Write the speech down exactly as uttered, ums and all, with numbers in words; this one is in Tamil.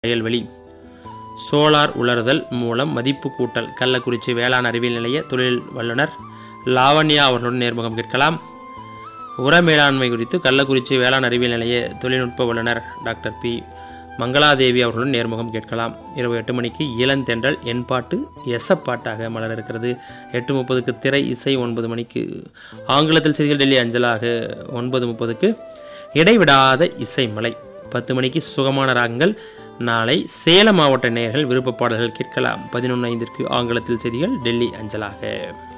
வயல்வெளி. சோலார் உலர்தல் மூலம் மதிப்பு கூட்டல் கள்ளக்குறிச்சி வேளாண் அறிவியல் நிலைய தொழில் வல்லுநர் லாவண்யா அவர்களுடன் நேர்முகம் கேட்கலாம். உர மேலாண்மை குறித்து கள்ளக்குறிச்சி வேளாண் அறிவியல் நிலைய தொழில்நுட்ப வல்லுநர் டாக்டர் பி மங்களாதேவி அவர்களுடன் நேர்முகம் கேட்கலாம். இரவு எட்டு மணிக்கு இளந்தென்றல் என்பாட்டு எசப்பாட்டாக மலர் இருக்கிறது. எட்டு முப்பதுக்கு திரை இசை. ஒன்பது மணிக்கு ஆங்கிலத்தில் செய்திகள் டெல்லி அஞ்சலாக. ஒன்பது முப்பதுக்கு இடைவிடாத இசை மலை. பத்து மணிக்கு சுகமான ராகங்கள். நாளை சேலம் மாவட்ட நேயர்கள் விருப்ப பாடல்கள் கேட்கலாம். பதினொன்று ஐந்திற்கு ஆங்கிலத்தில் செய்திகள் டெல்லி அஞ்சலாக.